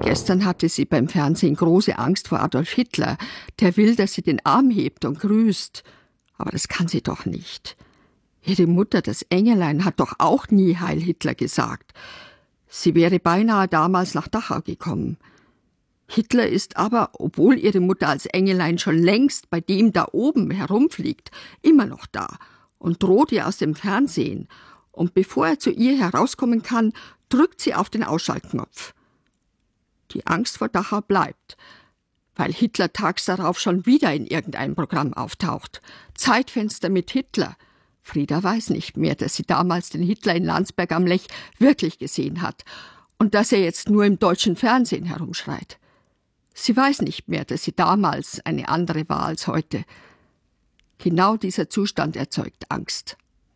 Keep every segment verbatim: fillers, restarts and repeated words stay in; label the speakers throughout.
Speaker 1: Gestern hatte sie beim Fernsehen große Angst vor Adolf Hitler. Der will, dass sie den Arm hebt und grüßt. Aber das kann sie doch nicht. Ihre Mutter, das Engelein, hat doch auch nie Heil Hitler gesagt. Sie wäre beinahe damals nach Dachau gekommen. Hitler ist aber, obwohl ihre Mutter als Engelein schon längst bei dem da oben herumfliegt, immer noch da und droht ihr aus dem Fernsehen. Und bevor er zu ihr herauskommen kann, drückt sie auf den Ausschaltknopf. Die Angst vor Dachau bleibt, weil Hitler tags darauf schon wieder in irgendeinem Programm auftaucht. Zeitfenster mit Hitler. Frieda weiß nicht mehr, dass sie damals den Hitler in Landsberg am Lech wirklich gesehen hat und dass er jetzt nur im deutschen Fernsehen herumschreit. Sie weiß nicht mehr, dass sie damals eine andere war als heute. Genau dieser Zustand erzeugt Angst.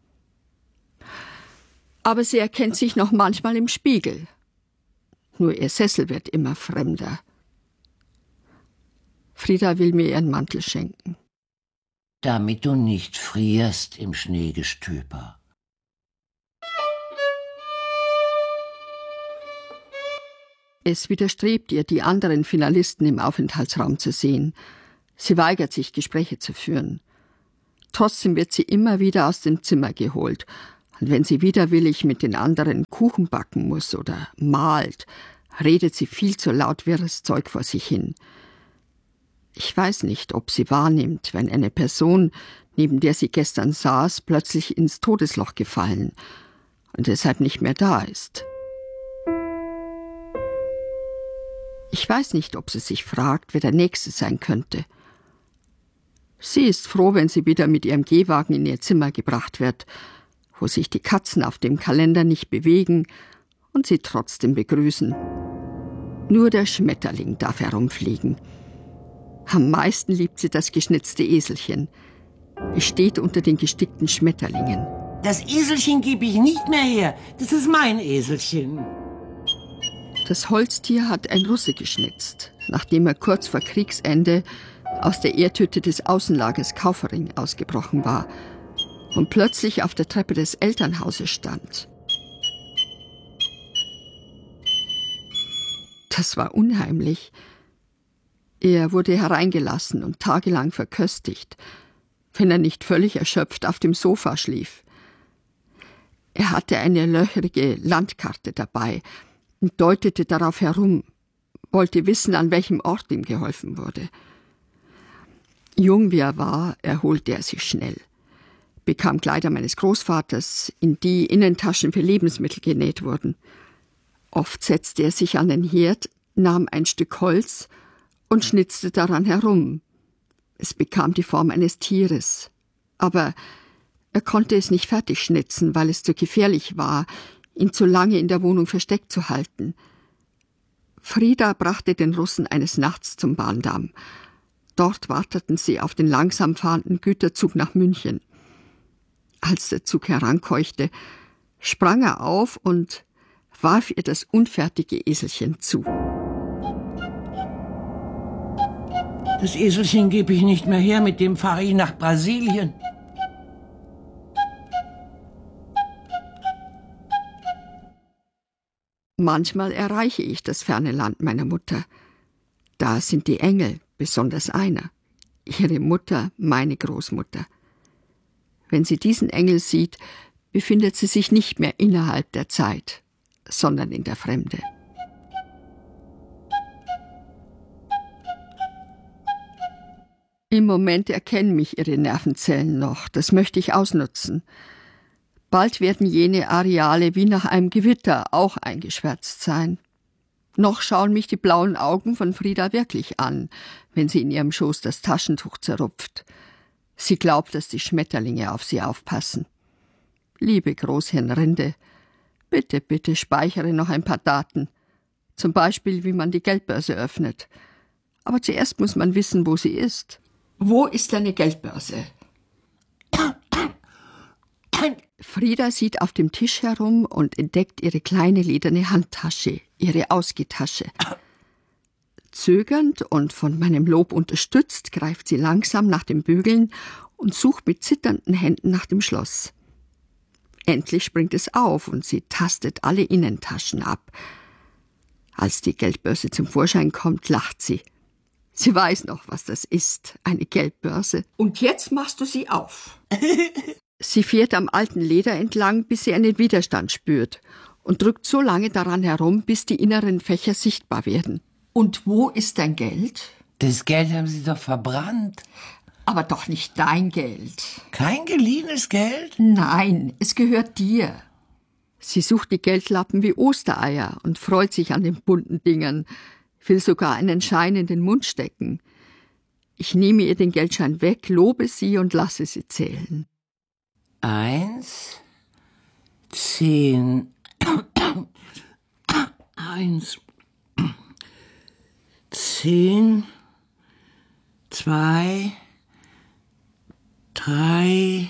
Speaker 1: Aber sie erkennt sich noch manchmal im Spiegel. Nur ihr Sessel wird immer fremder. Frieda will mir ihren Mantel schenken.
Speaker 2: Damit du nicht frierst im Schneegestöber.
Speaker 1: Es widerstrebt ihr, die anderen Finalisten im Aufenthaltsraum zu sehen. Sie weigert sich, Gespräche zu führen. Trotzdem wird sie immer wieder aus dem Zimmer geholt. Und wenn sie widerwillig mit den anderen Kuchen backen muss oder malt, redet sie viel zu laut wirres Zeug vor sich hin. Ich weiß nicht, ob sie wahrnimmt, wenn eine Person, neben der sie gestern saß, plötzlich ins Todesloch gefallen und deshalb nicht mehr da ist. Ich weiß nicht, ob sie sich fragt, wer der Nächste sein könnte. Sie ist froh, wenn sie wieder mit ihrem Gehwagen in ihr Zimmer gebracht wird, wo sich die Katzen auf dem Kalender nicht bewegen und sie trotzdem begrüßen. Nur der Schmetterling darf herumfliegen. Am meisten liebt sie das geschnitzte Eselchen. Es steht unter den gestickten Schmetterlingen.
Speaker 2: Das Eselchen gebe ich nicht mehr her. Das ist mein Eselchen.
Speaker 1: Das Holztier hat ein Russe geschnitzt, nachdem er kurz vor Kriegsende aus der Erdhütte des Außenlagers Kaufering ausgebrochen war und plötzlich auf der Treppe des Elternhauses stand. Das war unheimlich. Er wurde hereingelassen und tagelang verköstigt, wenn er nicht völlig erschöpft auf dem Sofa schlief. Er hatte eine löcherige Landkarte dabei und deutete darauf herum, wollte wissen, an welchem Ort ihm geholfen wurde. Jung wie er war, erholte er sich schnell, bekam Kleider meines Großvaters, in die Innentaschen für Lebensmittel genäht wurden. Oft setzte er sich an den Herd, nahm ein Stück Holz und schnitzte daran herum. Es bekam die Form eines Tieres, aber er konnte es nicht fertig schnitzen, weil es zu gefährlich war, ihn zu lange in der Wohnung versteckt zu halten. Frieda brachte den Russen eines Nachts zum Bahndamm. Dort warteten sie auf den langsam fahrenden Güterzug nach München. Als der Zug herankeuchte, sprang er auf und warf ihr das unfertige Eselchen zu.
Speaker 2: Das Eselchen gebe ich nicht mehr her, mit dem fahre ich nach Brasilien.
Speaker 1: Manchmal erreiche ich das ferne Land meiner Mutter. Da sind die Engel, besonders einer. Ihre Mutter, meine Großmutter. Wenn sie diesen Engel sieht, befindet sie sich nicht mehr innerhalb der Zeit, sondern in der Fremde. Im Moment erkennen mich ihre Nervenzellen noch, das möchte ich ausnutzen. Bald werden jene Areale wie nach einem Gewitter auch eingeschwärzt sein. Noch schauen mich die blauen Augen von Frieda wirklich an, wenn sie in ihrem Schoß das Taschentuch zerrupft. Sie glaubt, dass die Schmetterlinge auf sie aufpassen. Liebe Großhirnrinde, bitte, bitte speichere noch ein paar Daten. Zum Beispiel, wie man die Geldbörse öffnet. Aber zuerst muss man wissen, wo sie ist. Wo ist deine Geldbörse? Frieda sieht auf dem Tisch herum und entdeckt ihre kleine lederne Handtasche, ihre Ausgehtasche. Zögernd und von meinem Lob unterstützt, greift sie langsam nach den Bügeln und sucht mit zitternden Händen nach dem Schloss. Endlich springt es auf und sie tastet alle Innentaschen ab. Als die Geldbörse zum Vorschein kommt, lacht sie. Sie weiß noch, was das ist, eine Geldbörse.
Speaker 2: Und jetzt machst du sie auf.
Speaker 1: Sie fährt am alten Leder entlang, bis sie einen Widerstand spürt und drückt so lange daran herum, bis die inneren Fächer sichtbar werden.
Speaker 2: Und wo ist dein Geld?
Speaker 3: Das Geld haben Sie doch verbrannt.
Speaker 2: Aber doch nicht dein Geld.
Speaker 3: Kein geliehenes Geld?
Speaker 2: Nein, es gehört dir.
Speaker 1: Sie sucht die Geldlappen wie Ostereier und freut sich an den bunten Dingern, will sogar einen Schein in den Mund stecken. Ich nehme ihr den Geldschein weg, lobe sie und lasse sie zählen.
Speaker 3: Eins, zehn, eins, zehn, zwei, drei.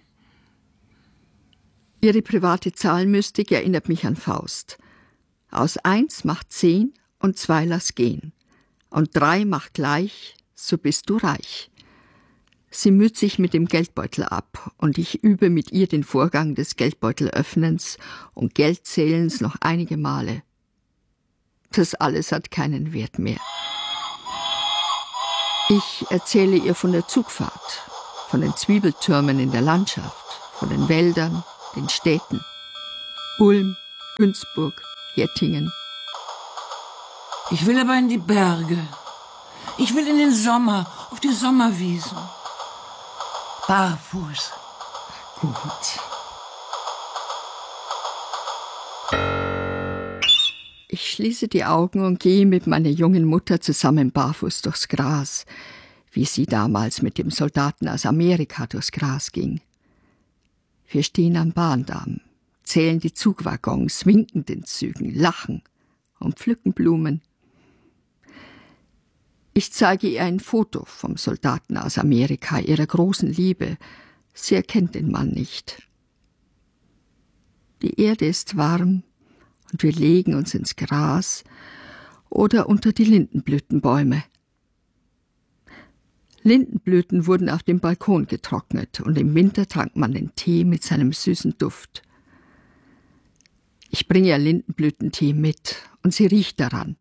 Speaker 1: Ihre private Zahlmystik erinnert mich an Faust. Aus eins macht zehn und zwei lass gehen. Und drei macht gleich, so bist du reich. Sie müht sich mit dem Geldbeutel ab und ich übe mit ihr den Vorgang des Geldbeutelöffnens und Geldzählens noch einige Male. Das alles hat keinen Wert mehr. Ich erzähle ihr von der Zugfahrt, von den Zwiebeltürmen in der Landschaft, von den Wäldern, den Städten. Ulm, Günzburg, Jettingen.
Speaker 2: Ich will aber in die Berge. Ich will in den Sommer, auf die Sommerwiesen. Barfuß. Gut.
Speaker 1: Ich schließe die Augen und gehe mit meiner jungen Mutter zusammen barfuß durchs Gras, wie sie damals mit dem Soldaten aus Amerika durchs Gras ging. Wir stehen am Bahndamm, zählen die Zugwaggons, winken den Zügen, lachen und pflücken Blumen. Ich zeige ihr ein Foto vom Soldaten aus Amerika, ihrer großen Liebe. Sie erkennt den Mann nicht. Die Erde ist warm und wir legen uns ins Gras oder unter die Lindenblütenbäume. Lindenblüten wurden auf dem Balkon getrocknet und im Winter trank man den Tee mit seinem süßen Duft. Ich bringe ihr Lindenblütentee mit und sie riecht daran.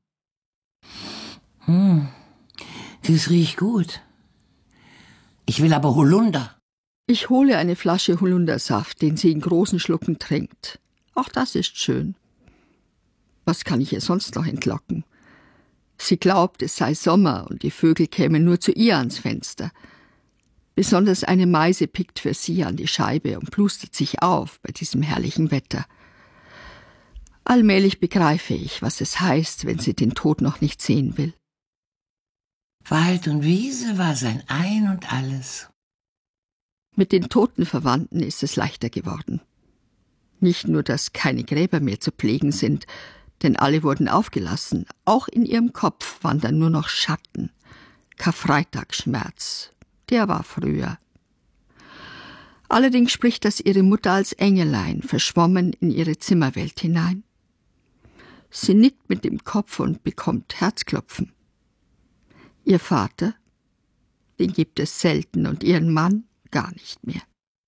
Speaker 3: Hm. Das riecht gut. Ich will aber Holunder.
Speaker 1: Ich hole eine Flasche Holundersaft, den sie in großen Schlucken trinkt. Auch das ist schön. Was kann ich ihr sonst noch entlocken? Sie glaubt, es sei Sommer und die Vögel kämen nur zu ihr ans Fenster. Besonders eine Meise pickt für sie an die Scheibe und plustert sich auf bei diesem herrlichen Wetter. Allmählich begreife ich, was es heißt, wenn sie den Tod noch nicht sehen will.
Speaker 3: Wald und Wiese war sein Ein und Alles.
Speaker 1: Mit den toten Verwandten ist es leichter geworden. Nicht nur, dass keine Gräber mehr zu pflegen sind, denn alle wurden aufgelassen. Auch in ihrem Kopf wandern nur noch Schatten. Karfreitagsschmerz, der war früher. Allerdings spricht das ihre Mutter als Engelein, verschwommen in ihre Zimmerwelt hinein. Sie nickt mit dem Kopf und bekommt Herzklopfen. Ihr Vater, den gibt es selten und ihren Mann gar nicht mehr.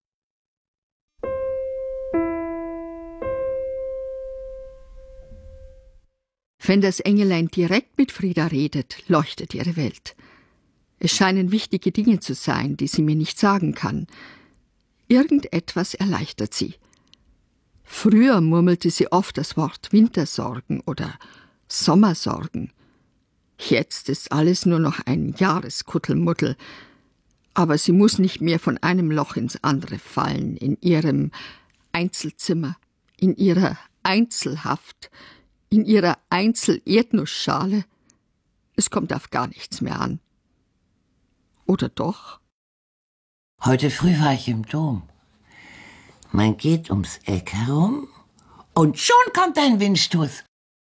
Speaker 1: Wenn das Engelein direkt mit Frieda redet, leuchtet ihre Welt. Es scheinen wichtige Dinge zu sein, die sie mir nicht sagen kann. Irgendetwas erleichtert sie. Früher murmelte sie oft das Wort Wintersorgen oder Sommersorgen. Jetzt ist alles nur noch ein Jahreskuddelmuddel. Aber sie muss nicht mehr von einem Loch ins andere fallen, in ihrem Einzelzimmer, in ihrer Einzelhaft, in ihrer Einzel-Erdnussschale. Es kommt auf gar nichts mehr an. Oder doch?
Speaker 3: Heute früh war ich im Dom. Man geht ums Eck herum und schon kommt ein Windstoß.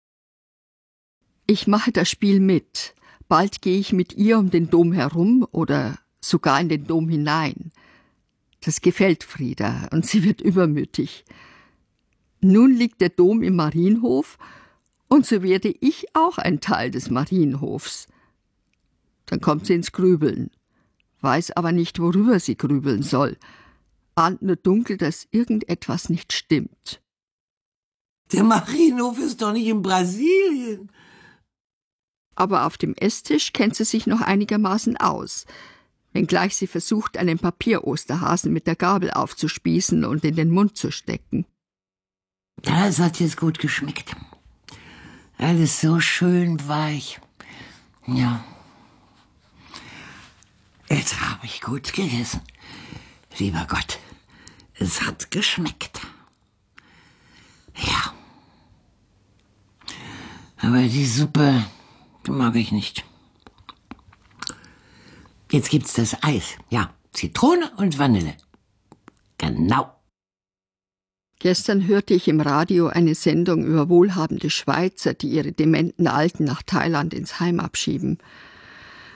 Speaker 1: Ich mache das Spiel mit. Bald gehe ich mit ihr um den Dom herum oder sogar in den Dom hinein. Das gefällt Frieda und sie wird übermütig. Nun liegt der Dom im Marienhof und so werde ich auch ein Teil des Marienhofs. Dann kommt sie ins Grübeln, weiß aber nicht, worüber sie grübeln soll, ahnt nur dunkel, dass irgendetwas nicht stimmt.
Speaker 3: Der Marienhof ist doch nicht in Brasilien.
Speaker 1: aber auf dem Esstisch kennt sie sich noch einigermaßen aus, wenngleich sie versucht, einen Papierosterhasen mit der Gabel aufzuspießen und in den Mund zu stecken.
Speaker 3: Das hat jetzt gut geschmeckt. Alles so schön weich. Ja. Jetzt habe ich gut gegessen. Lieber Gott, es hat geschmeckt. Ja. Aber die Suppe, die mag ich nicht. Jetzt gibt's das Eis. Ja, Zitrone und Vanille. Genau.
Speaker 1: Gestern hörte ich im Radio eine Sendung über wohlhabende Schweizer, die ihre dementen Alten nach Thailand ins Heim abschieben.